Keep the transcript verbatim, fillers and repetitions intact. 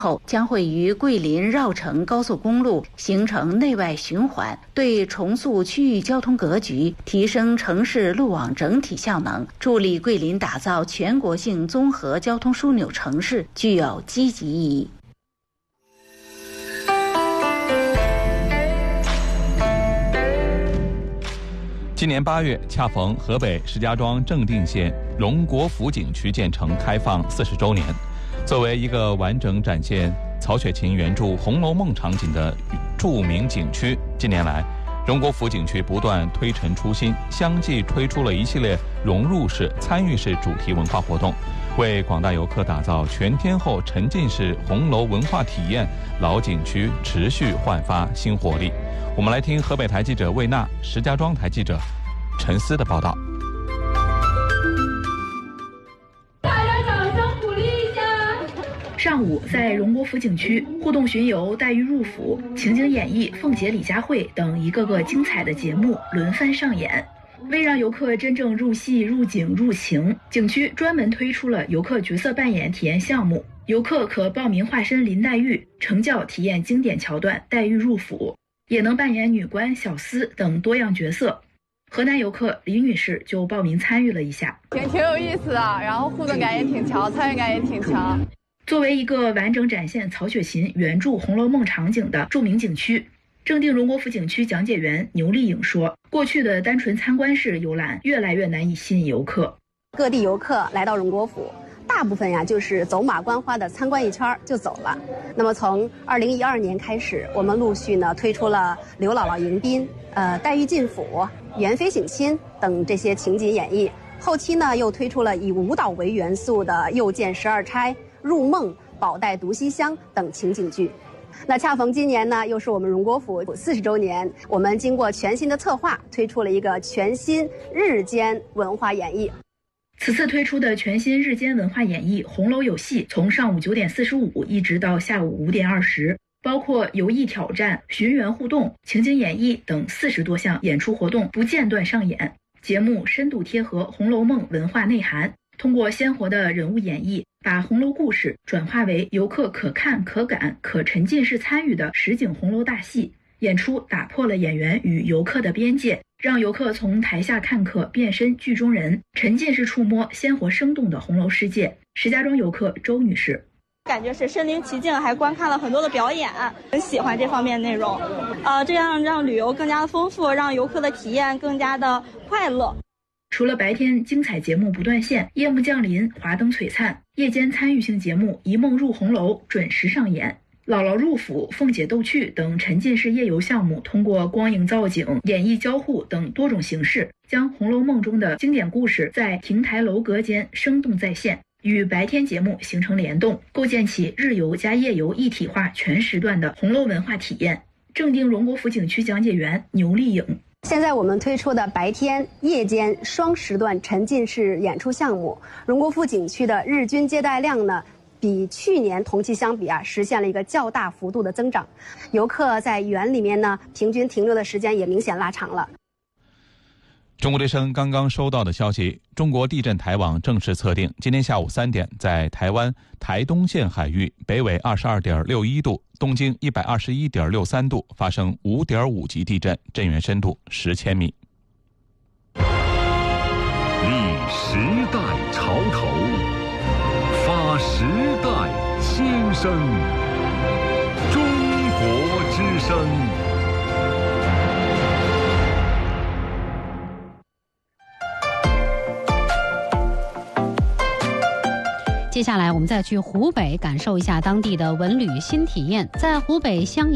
后将会于桂林绕城高速公路形成内外循环，对重塑区域交通格局、提升城市路网整体效能，助力桂林打造全国性综合交通枢纽城市具有积极意义。 今年八月，恰逢河北石家庄正定县荣国府景区建成开放四十周年。作为一个完整展现曹雪芹原著《红楼梦》场景的著名景区，近年来荣国府景区不断推陈出新，相继推出了一系列融入式、参与式主题文化活动，为广大游客打造全天候沉浸式红楼文化体验，老景区持续焕发新活力。我们来听河北台记者魏娜、石家庄台记者陈思的报道。 上午，在荣国府景区互动巡游、带鱼入府、情景演绎、凤姐李佳慧等一个个精彩的节目轮番上演。为让游客真正入戏、入景、入情，景区专门推出了游客角色扮演体验项目，游客可报名化身林黛玉，乘轿体验经典桥段黛玉入府，也能扮演女官、小厮等多样角色。河南游客李女士就报名参与了一下， 挺挺有意思的，然后互动感也挺强，参与感也挺强。 作为一个完整展现曹雪芹原著《红楼梦》场景的著名景区，正定荣国府景区讲解员牛丽颖说，过去的单纯参观式游览越来越难以吸引游客。 各地游客来到荣国府，大部分呀就是走马观花的参观一圈就走了。那么从二零一二年开始，我们陆续呢推出了刘姥姥迎宾、呃黛玉进府、元妃省亲等这些情景演绎。后期呢又推出了以舞蹈为元素的又见十二钗、入梦、宝黛毒西厢等情景剧。那恰逢今年呢，又是我们荣国府四十周年，我们经过全新的策划，推出了一个全新日间文化演绎。 此次推出的全新日间文化演绎《红楼有戏》，从上午九点四十五一直到下午五点二十，包括游艺挑战、寻园互动、情景演绎等四十多项演出活动不间断上演。节目深度贴合《红楼梦》文化内涵，通过鲜活的人物演绎，把红楼故事转化为游客可看可感可沉浸式参与的实景红楼大戏。演出打破了演员与游客的边界，让游客从台下看客变身剧中人，沉浸式触摸鲜活生动的红楼世界。石家庄游客周女士， 感觉是身临其境，还观看了很多的表演，很喜欢这方面内容。呃，这样让旅游更加的丰富，让游客的体验更加的快乐。 除了白天精彩节目不断线，夜幕降临，华灯璀璨，夜间参与性节目一梦入红楼准时上演。姥姥入府、凤姐逗趣等沉浸式夜游项目，通过光影造景、演绎交互等多种形式，将《红楼梦》中的经典故事在亭台楼阁间生动再现，与白天节目形成联动，构建起日游加夜游一体化全时段的红楼文化体验。正定荣国府景区讲解员牛丽颖， 现在我们推出的白天、夜间双时段沉浸式演出项目，荣国府景区的日均接待量呢，比去年同期相比啊，实现了一个较大幅度的增长。游客在园里面呢，平均停留的时间也明显拉长了。 中国之声刚刚收到的消息，中国地震台网正式测定，今天下午三点，在台湾台东县海域北纬二十二点六一度、东经一百二十一点六三度发生五点五级地震，震源深度十千米。 立时代潮头，发时代新生。中国之声。 接下来我们再去湖北感受一下当地的文旅新体验。在湖北襄阳